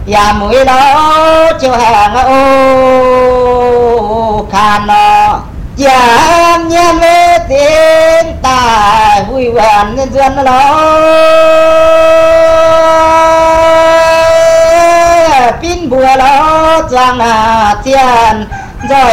ya mũi lo chiều hàng ô khan nó giảm nhân với tiếng tài vui vẻ nhân dân lo pin bùa lo choàng tiền rồi